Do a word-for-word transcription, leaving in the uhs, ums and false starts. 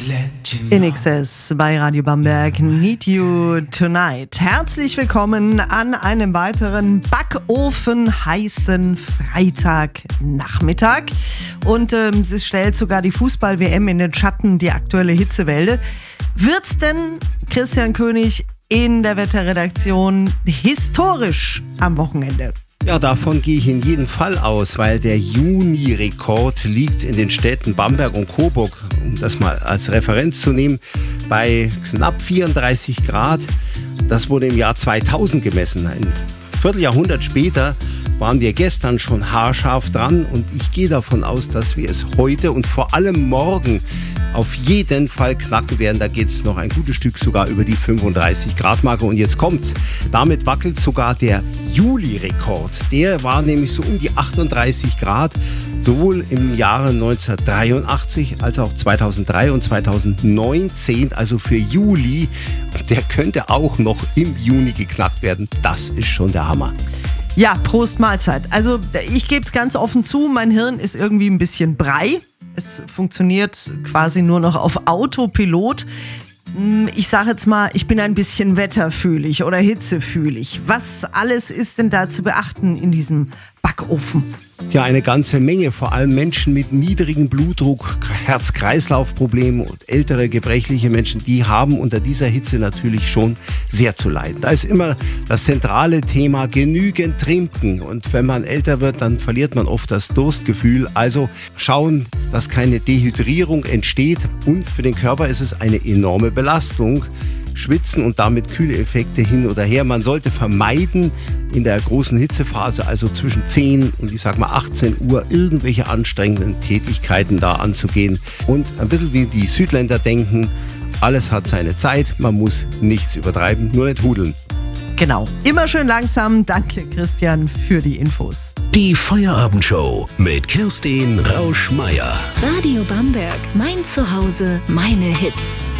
In Excess bei Radio Bamberg, Need You Tonight. Herzlich willkommen an einem weiteren backofen-heißen Freitagnachmittag. Und ähm, es stellt sogar die Fußball-W M in den Schatten, die aktuelle Hitzewelle. Wird's denn, Christian König, in der Wetterredaktion historisch am Wochenende? Ja, davon gehe ich in jedem Fall aus, weil der Juni-Rekord liegt in den Städten Bamberg und Coburg, um das mal als Referenz zu nehmen, bei knapp vierunddreißig Grad. Das wurde im Jahr zweitausend gemessen. Ein Vierteljahrhundert später waren wir gestern schon haarscharf dran und ich gehe davon aus, dass wir es heute und vor allem morgen auf jeden Fall knacken werden. Da geht es noch ein gutes Stück sogar über die fünfunddreißig Grad Marke. Und jetzt kommt's. Damit wackelt sogar der Juli-Rekord. Der war nämlich so um die achtunddreißig Grad. Sowohl im Jahre neunzehnhundertdreiundachtzig als auch zweitausenddrei und zweitausendneunzehn. Also für Juli. Der könnte auch noch im Juni geknackt werden. Das ist schon der Hammer. Ja, Prost Mahlzeit. Also ich gebe es ganz offen zu, mein Hirn ist irgendwie ein bisschen Brei. Es funktioniert quasi nur noch auf Autopilot. Ich sage jetzt mal, ich bin ein bisschen wetterfühlig oder hitzefühlig. Was alles ist denn da zu beachten in diesem Backofen? Ja, eine ganze Menge. Vor allem Menschen mit niedrigem Blutdruck, Herz-Kreislauf-Problemen und ältere gebrechliche Menschen, die haben unter dieser Hitze natürlich schon sehr zu leiden. Da ist immer das zentrale Thema genügend trinken. Und wenn man älter wird, dann verliert man oft das Durstgefühl. Also schauen, dass keine Dehydrierung entsteht. Und für den Körper ist es eine enorme Belastung. Schwitzen und damit Kühleffekte hin oder her. Man sollte vermeiden, in der großen Hitzephase, also zwischen zehn und ich sag mal achtzehn Uhr, irgendwelche anstrengenden Tätigkeiten da anzugehen. Und ein bisschen wie die Südländer denken, alles hat seine Zeit, man muss nichts übertreiben, nur nicht hudeln. Genau, immer schön langsam. Danke, Christian, für die Infos. Die Feierabendshow mit Kirstin Rausch-Meier. Radio Bamberg, mein Zuhause, meine Hits.